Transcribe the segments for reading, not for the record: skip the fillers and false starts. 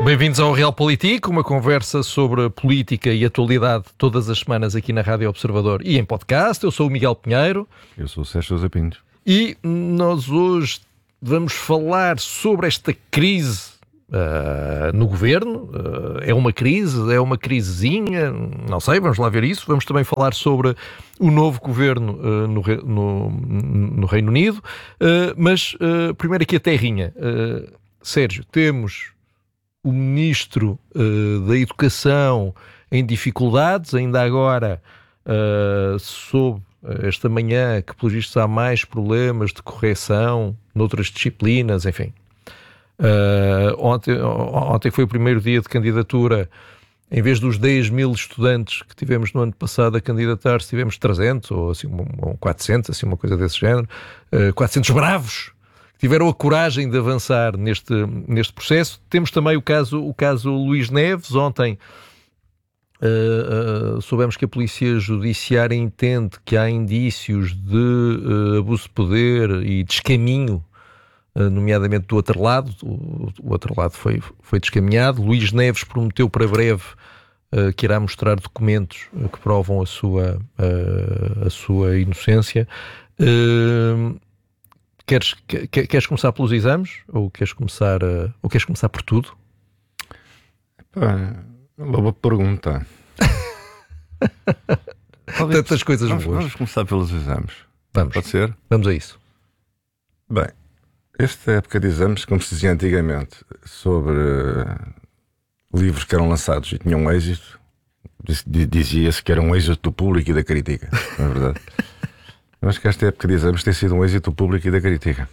Bem-vindos ao Realpolitik, uma conversa sobre política e atualidade todas as semanas aqui na Rádio Observador e em podcast. Eu sou o Miguel Pinheiro. Eu sou o Sérgio Sousa Pinto. E nós hoje vamos falar sobre esta crise no governo. É uma crise, é uma crisezinha, não sei, vamos lá ver isso. Vamos também falar sobre o novo governo no Reino Unido. Mas primeiro aqui a terrinha. Sérgio, temos o Ministro da Educação em dificuldades, ainda agora soube esta manhã que, pelos vistos, há mais problemas de correção noutras disciplinas, enfim. Ontem foi o primeiro dia de candidatura. Em vez dos 10 mil estudantes que tivemos no ano passado a candidatar-se, tivemos 300 ou assim, 400, assim, uma coisa desse género. 400 bravos tiveram a coragem de avançar neste processo. Temos também o caso Luís Neves. Ontem soubemos que a Polícia Judiciária entende que há indícios de abuso de poder e descaminho, nomeadamente do outro lado. O outro lado foi descaminhado. Luís Neves prometeu para breve que irá mostrar documentos que provam a sua inocência. Queres começar pelos exames ou queres começar por tudo? Uma boa pergunta. Tantas coisas boas. Vamos começar pelos exames. Vamos. Pode ser? Vamos a isso. Bem, esta época de exames, como se dizia antigamente, sobre livros que eram lançados e tinham êxito, dizia-se que era um êxito do público e da crítica. Não é verdade? Eu acho que esta época de exames tem sido um êxito do público e da crítica.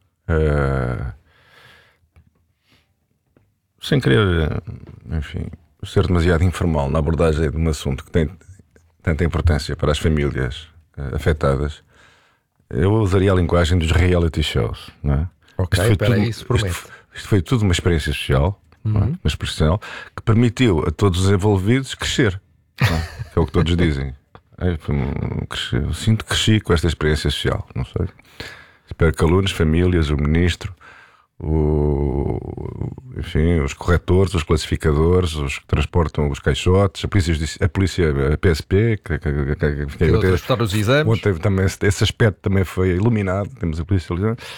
Sem querer, enfim, ser demasiado informal na abordagem de um assunto que tem tanta importância para as famílias afetadas, eu usaria a linguagem dos reality shows, não é? Ok, espera aí, isso promete. Isto foi tudo uma experiência social, não é? Uma experiência social que permitiu a todos os envolvidos crescer, não é? Que é o que todos dizem. Eu sinto que cresci com esta experiência social, não sei. Espero que alunos, famílias, o ministro, enfim, os corretores, os classificadores, os que transportam os caixotes, a polícia, a PSP, que transportar os exames. Ontem também esse aspecto também foi iluminado. Temos a polícia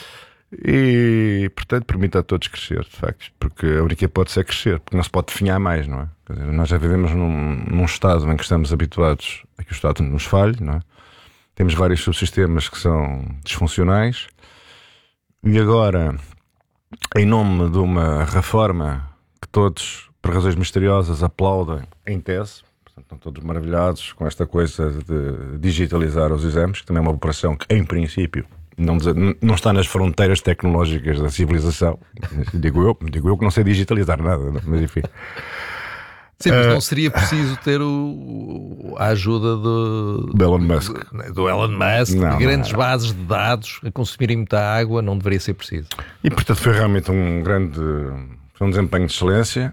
e, portanto, permite a todos crescer, de facto, porque a única hipótese é crescer, porque não se pode definhar mais, não é? Quer dizer, nós já vivemos num estado em que estamos habituados a que o Estado nos falhe, não é? Temos vários subsistemas que são disfuncionais e agora, em nome de uma reforma que todos, por razões misteriosas, aplaudem em tese, portanto, estão todos maravilhados com esta coisa de digitalizar os exames, que também é uma operação que, em princípio, não está nas fronteiras tecnológicas da civilização. Digo eu que não sei digitalizar nada, mas enfim. Sim, mas não seria preciso ter a ajuda do Elon Musk, de grandes bases de dados a consumirem muita água, não deveria ser preciso. E portanto foi realmente um desempenho de excelência.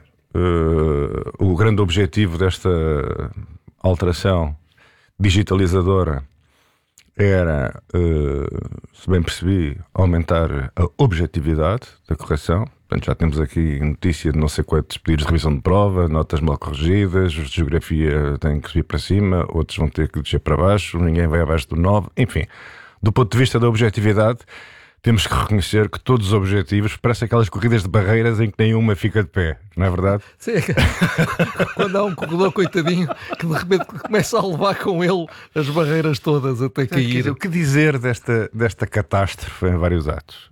O grande objetivo desta alteração digitalizadora era, se bem percebi, aumentar a objetividade da correção. Portanto, já temos aqui notícia de não sei quantos pedidos de revisão de prova, notas mal corrigidas, os de geografia têm que subir para cima, outros vão ter que descer para baixo, ninguém vai abaixo do 9. Enfim, do ponto de vista da objetividade, temos que reconhecer que todos os objetivos parecem aquelas corridas de barreiras em que nenhuma fica de pé, não é verdade? Sim, quando há um corredor coitadinho que de repente começa a levar com ele as barreiras todas até cair. O que dizer desta catástrofe em vários atos?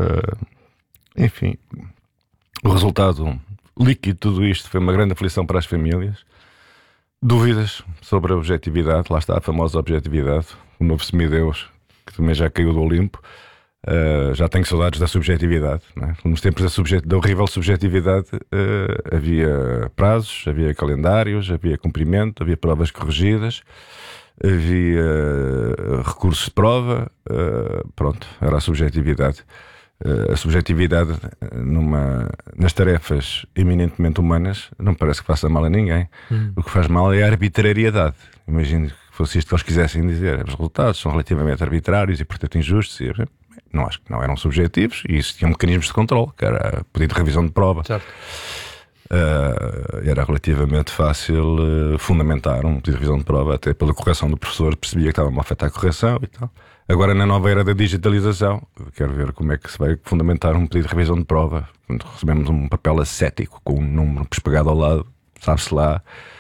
Enfim, o resultado líquido de tudo isto foi uma grande aflição para as famílias. Dúvidas sobre a objetividade, lá está a famosa objetividade, o novo semideus, que também já caiu do Olimpo. Já tenho saudades da subjetividade, não é? Nos tempos da horrível subjetividade, havia prazos, havia calendários, havia cumprimento, havia provas corrigidas, havia recursos de prova, pronto, era a subjetividade. A subjetividade nas tarefas eminentemente humanas não parece que faça mal a ninguém. O que faz mal é a arbitrariedade. Imagino que fosse isto que eles quisessem dizer. Os resultados são relativamente arbitrários e, portanto, injustos. Não, acho que não eram subjetivos e existiam mecanismos de controle, que era pedido de revisão de prova. Certo. Era relativamente fácil fundamentar um pedido de revisão de prova, até pela correção do professor, percebia que estava mal feita a correção e tal. Agora, na nova era da digitalização, quero ver como é que se vai fundamentar um pedido de revisão de prova. Quando recebemos um papel ascético com um número pespegado ao lado, sabe-se lá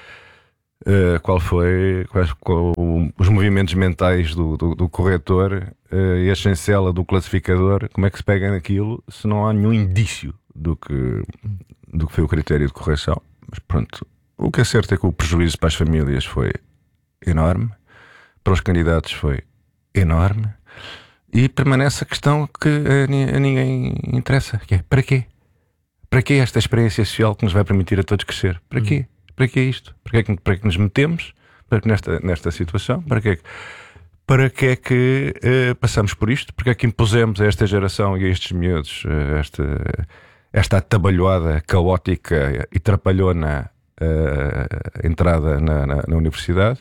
quais os movimentos mentais do corretor e a chancela do classificador, como é que se pega naquilo se não há nenhum indício do que foi o critério de correção. Mas pronto, o que é certo é que o prejuízo para as famílias foi enorme, para os candidatos foi enorme, e permanece a questão que a ninguém interessa, que é: para quê? Para que esta experiência social que nos vai permitir a todos crescer? Para quê? Para que é isto? Para que nos metemos nesta situação? Para que é que passamos por isto? Para que é que impusemos a esta geração e a estes miúdos esta atabalhoada caótica e trapalhona entrada na universidade?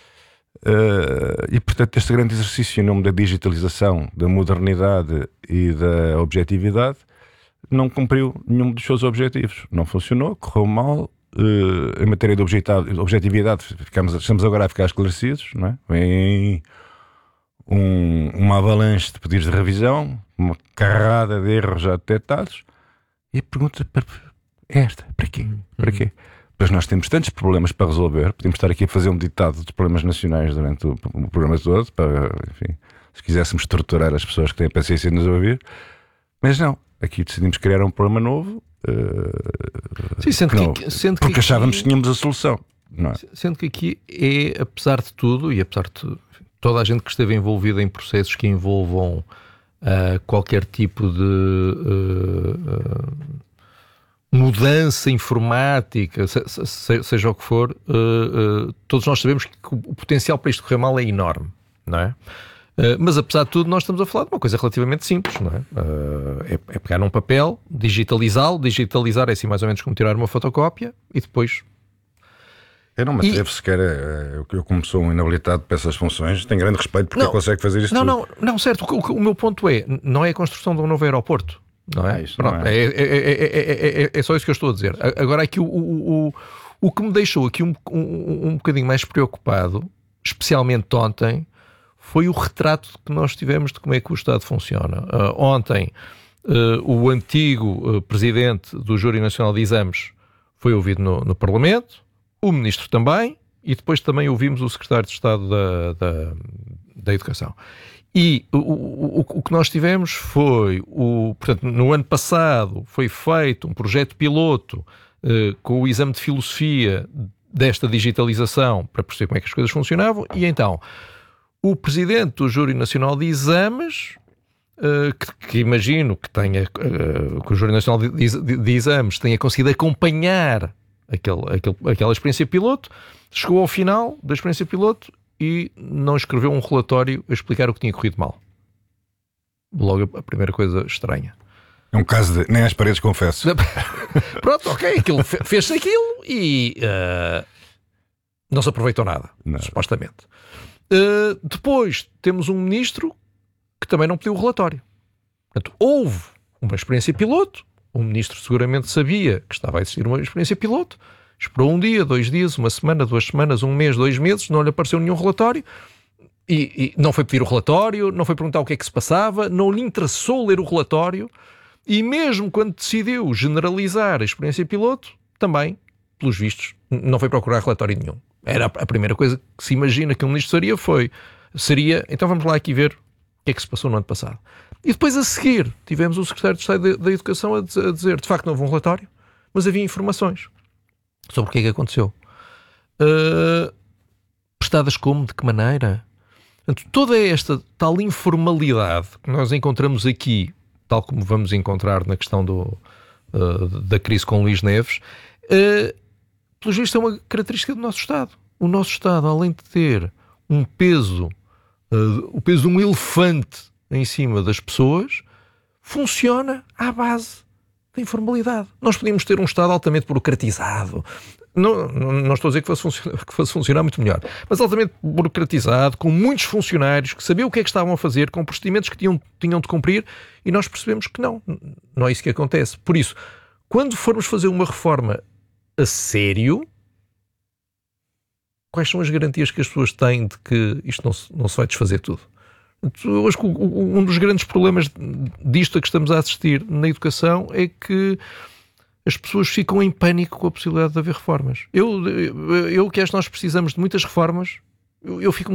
E portanto, este grande exercício em nome da digitalização, da modernidade e da objetividade não cumpriu nenhum dos seus objetivos. Não funcionou, correu mal. Em matéria de objetividade, estamos agora a ficar esclarecidos, não é? Vem uma avalanche de pedidos de revisão, uma carrada de erros já detectados, e a pergunta é esta: para quê? Para quê? Pois nós temos tantos problemas para resolver, podemos estar aqui a fazer um ditado dos problemas nacionais durante o programa todo, para, enfim, se quiséssemos torturar as pessoas que têm a paciência de nos ouvir, mas não, aqui decidimos criar um problema novo. Sim, porque achávamos que tínhamos a solução, não é? Sendo que aqui é, apesar de tudo, e apesar de toda a gente que esteve envolvida em processos que envolvam qualquer tipo de mudança informática, seja o que for, todos nós sabemos que o potencial para isto correr mal é enorme, não é? Mas apesar de tudo, nós estamos a falar de uma coisa relativamente simples, não é? É pegar num papel, digitalizá-lo. Digitalizar é assim mais ou menos como tirar uma fotocópia e depois... Eu não me atrevo sequer eu como sou um inabilitado para essas funções, tenho grande respeito porque consegue fazer isto tudo. Não, certo. O meu ponto não é a construção de um novo aeroporto, não é? Isso pronto, não é. É só isso que eu estou a dizer. Agora aqui o que me deixou aqui um bocadinho mais preocupado, especialmente ontem, foi o retrato que nós tivemos de como é que o Estado funciona. Ontem, o antigo presidente do Júri Nacional de Exames foi ouvido no Parlamento, o ministro também, e depois também ouvimos o secretário de Estado da Educação. E o que nós tivemos foi, portanto, no ano passado foi feito um projeto piloto com o exame de filosofia desta digitalização para perceber como é que as coisas funcionavam, e então o presidente do Júri Nacional de Exames, que imagino que que o Júri Nacional de Exames tenha conseguido acompanhar aquela experiência piloto, chegou ao final da experiência piloto e não escreveu um relatório a explicar o que tinha corrido mal. Logo a primeira coisa estranha. É um caso de nem às paredes confesso. Pronto, ok, fez-se aquilo e não se aproveitou nada, supostamente. Depois temos um ministro que também não pediu o relatório. Portanto, houve uma experiência piloto, o ministro seguramente sabia que estava a existir uma experiência piloto, esperou um dia, 2 dias, 1 semana, 2 semanas, 1 mês, 2 meses, não lhe apareceu nenhum relatório e não foi pedir o relatório, não foi perguntar o que é que se passava, não lhe interessou ler o relatório, e mesmo quando decidiu generalizar a experiência piloto, também, pelos vistos, não foi procurar relatório nenhum. Era a primeira coisa que se imagina que um ministro seria, então vamos lá aqui ver o que é que se passou no ano passado. E depois a seguir tivemos o secretário de Estado da Educação a dizer, de facto não houve um relatório, mas havia informações sobre o que é que aconteceu. Prestadas como? De que maneira? Portanto, toda esta tal informalidade que nós encontramos aqui, tal como vamos encontrar na questão da crise com Luís Neves, pelos vistos é uma característica do nosso Estado. O nosso Estado, além de ter um peso, o peso de um elefante em cima das pessoas, funciona à base da informalidade. Nós podíamos ter um Estado altamente burocratizado. Não estou a dizer que fosse funcionar muito melhor, mas altamente burocratizado, com muitos funcionários que sabiam o que é que estavam a fazer, com procedimentos que tinham de cumprir, e nós percebemos que não é isso que acontece. Por isso, quando formos fazer uma reforma a sério, quais são as garantias que as pessoas têm de que isto não se vai desfazer tudo? Eu acho que um dos grandes problemas disto a que estamos a assistir na educação é que as pessoas ficam em pânico com a possibilidade de haver reformas. Eu que acho que nós precisamos de muitas reformas, eu fico